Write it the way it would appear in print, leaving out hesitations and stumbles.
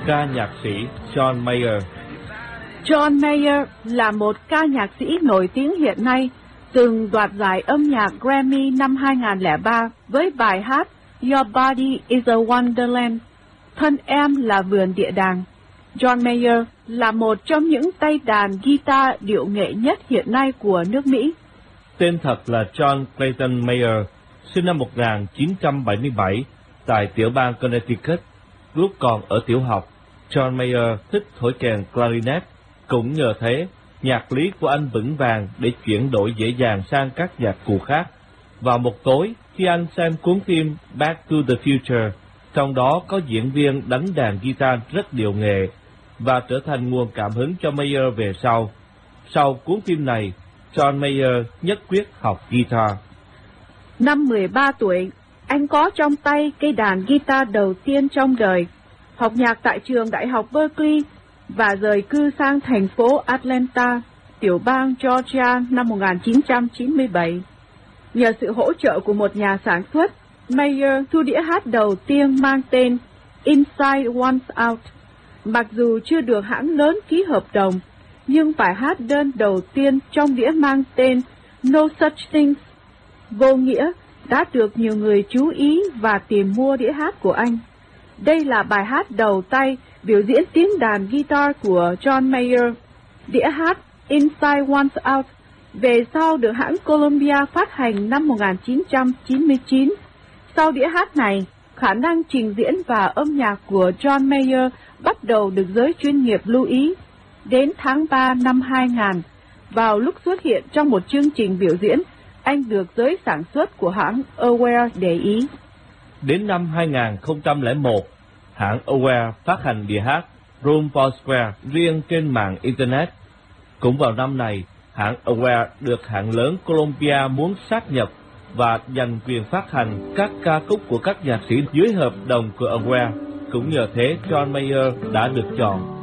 ca nhạc sĩ John Mayer. John Mayer là một ca nhạc sĩ nổi tiếng hiện nay, từng đoạt giải âm nhạc Grammy năm 2003 với bài hát Your Body is a Wonderland, thân em là vườn địa đàng. John Mayer là một trong những tay đàn guitar điệu nghệ nhất hiện nay của nước Mỹ. Tên thật là John Clayton Mayer, sinh năm 1977 tại tiểu bang Connecticut. Lúc còn ở tiểu học, John Mayer thích thổi kèn clarinet. Cũng nhờ thế, nhạc lý của anh vững vàng để chuyển đổi dễ dàng sang các nhạc cụ khác. Vào một tối, khi anh xem cuốn phim Back to the Future, trong đó có diễn viên đánh đàn guitar rất điệu nghệ, và trở thành nguồn cảm hứng cho Mayer về sau. Sau cuốn phim này, John Mayer nhất quyết học guitar. Năm 13 tuổi, anh có trong tay cây đàn guitar đầu tiên trong đời, học nhạc tại trường đại học Berkeley và rời cư sang thành phố Atlanta, tiểu bang Georgia năm 1997. Nhờ sự hỗ trợ của một nhà sản xuất, Mayer thu đĩa hát đầu tiên mang tên Inside Once Out. Mặc dù chưa được hãng lớn ký hợp đồng, nhưng bài hát đơn đầu tiên trong đĩa mang tên No Such Things, vô nghĩa, đã được nhiều người chú ý và tìm mua đĩa hát của anh. Đây là bài hát đầu tay biểu diễn tiếng đàn guitar của John Mayer. Đĩa hát Inside Once Out về sau được hãng Columbia phát hành năm 1999. Sau đĩa hát này, khả năng trình diễn và âm nhạc của John Mayer bắt đầu được giới chuyên nghiệp lưu ý. Đến tháng 3 năm 2000, vào lúc xuất hiện trong một chương trình biểu diễn, anh được giới sản xuất của hãng Aware để ý. Đến năm 2001, hãng Aware phát hành đĩa hát Room for Square riêng trên mạng Internet. Cũng vào năm này, hãng Aware được hãng lớn Columbia muốn sát nhập và giành quyền phát hành các ca khúc của các nhạc sĩ dưới hợp đồng của Aware. Cũng nhờ thế, John Mayer đã được chọn.